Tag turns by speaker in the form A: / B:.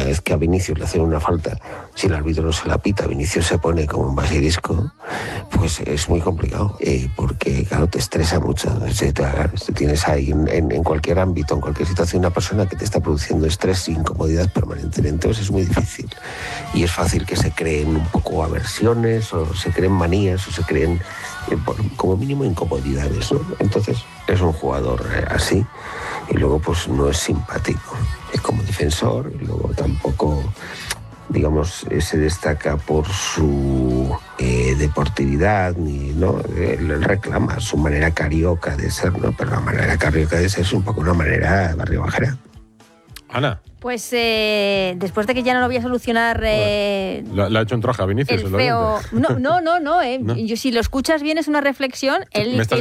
A: vez que a Vinicius le hacen una falta, si el árbitro no se la pita, Vinicius se pone como un basilisco, pues es muy complicado, porque claro, te estresa mucho. Te tienes ahí en cualquier ámbito, en cualquier situación, una persona que te está produciendo estrés e incomodidad permanentemente, pues es muy difícil. Y es fácil que se creen un poco aversiones, o se creen manías, o se creen, como mínimo, incomodidades, ¿no? Entonces, es un jugador así, y luego pues no es simpático como defensor, y luego tampoco, digamos, se destaca por su deportividad, ni, ¿no? Él reclama su manera carioca de ser, ¿no? Pero la manera carioca de ser es un poco una manera barrio bajera.
B: Ana.
C: Pues después de que ya no lo voy a solucionar...
B: Le ha hecho un traje a Vinicius.
C: El feo... No. Yo, si lo escuchas bien, es una reflexión. Él